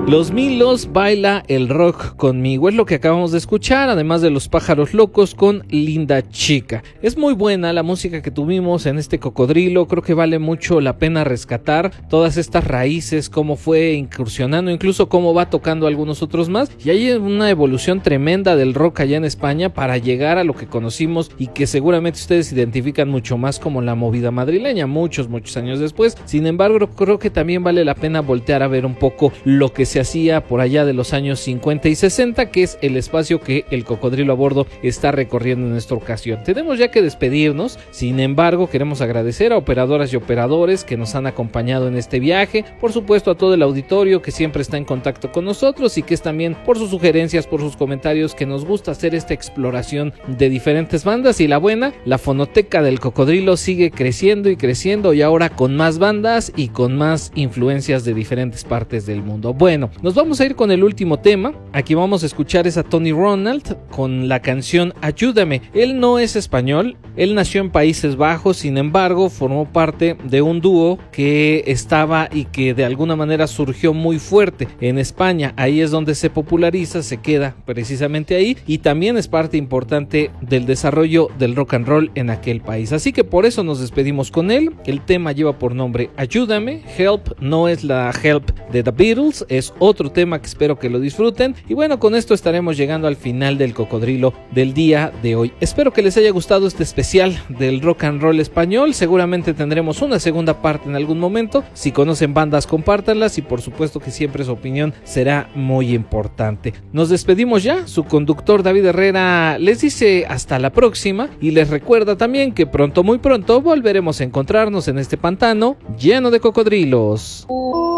Los Milos, Baila el Rock Conmigo, es lo que acabamos de escuchar, además de Los Pájaros Locos con Linda Chica. Es muy buena la música que tuvimos en este cocodrilo, creo que vale mucho la pena rescatar todas estas raíces, cómo fue incursionando, incluso cómo va tocando algunos otros más, y hay una evolución tremenda del rock allá en España para llegar a lo que conocimos y que seguramente ustedes identifican mucho más como la movida madrileña, muchos años después. Sin embargo, creo que también vale la pena voltear a ver un poco lo que se hacía por allá de los años 50 y 60, que es el espacio que el Cocodrilo a Bordo está recorriendo en esta ocasión. Tenemos ya que despedirnos, sin embargo queremos agradecer a operadoras y operadores que nos han acompañado en este viaje, por supuesto a todo el auditorio que siempre está en contacto con nosotros y que es también por sus sugerencias, por sus comentarios, que nos gusta hacer esta exploración de diferentes bandas. Y la buena, la fonoteca del Cocodrilo sigue creciendo y creciendo, y ahora con más bandas y con más influencias de diferentes partes del mundo. Bueno, nos vamos a ir con el último tema. Aquí vamos a escuchar a Tony Ronald con la canción Ayúdame. Él no es español, él nació en Países Bajos, sin embargo formó parte de un dúo que estaba y que de alguna manera surgió muy fuerte en España. Ahí es donde se populariza, se queda precisamente ahí, y también es parte importante del desarrollo del rock and roll en aquel país. Así que por eso nos despedimos con él. El tema lleva por nombre Ayúdame. Help no es la Help de The Beatles, es otro tema que espero que lo disfruten. Y bueno, con esto estaremos llegando al final del Cocodrilo del día de hoy. Espero que les haya gustado este especial del rock and roll español. Seguramente tendremos una segunda parte en algún momento. Si conocen bandas, compártanlas, y por supuesto que siempre su opinión será muy importante. Nos despedimos ya. Su conductor David Herrera les dice hasta la próxima, y les recuerda también que pronto, muy pronto, volveremos a encontrarnos en este pantano lleno de cocodrilos.